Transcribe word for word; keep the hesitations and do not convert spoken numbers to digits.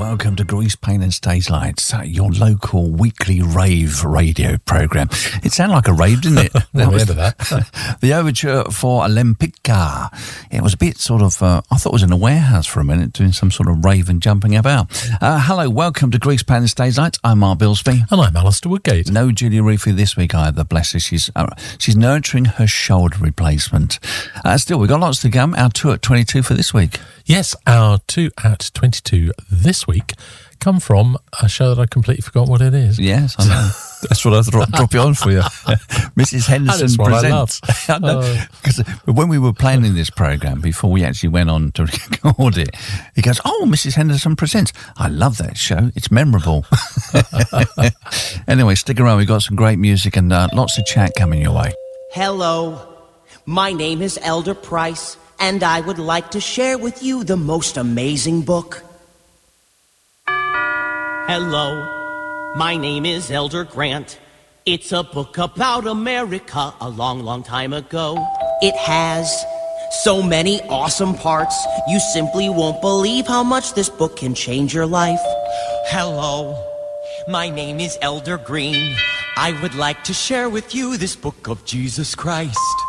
welcome to Grease Paint and Stage Lights, your local weekly rave radio programme. It sounded like a rave, didn't it? That was that. The overture for Olympica. It was a bit sort of, uh, I thought it was in a warehouse for a minute, doing some sort of rave and jumping about. Uh, hello, welcome to Grease Paint and Stage Lights. I'm Mark Bilsby. And I'm Alistair Woodgate. No Julia Reefy this week either, bless her. She's, uh, she's nurturing her shoulder replacement. Uh, still, we've got lots to come. Our two at twenty-two for this week. Yes, our two at twenty-two this week come from a show that I completely forgot what it is. Yes, I know. That's what I thought. Drop it on for you. Missus Henderson presents. I know, because when we were planning this programme, before we actually went on to record it, he goes, oh, Missus Henderson presents. I love that show. It's memorable. Anyway, stick around. We've got some great music and uh, lots of chat coming your way. Hello, my name is Elder Price, and I would like to share with you the most amazing book. Hello, my name is Elder Grant. It's a book about America a long, long time ago. It has so many awesome parts, you simply won't believe how much this book can change your life. Hello, my name is Elder Green. I would like to share with you this book of Jesus Christ.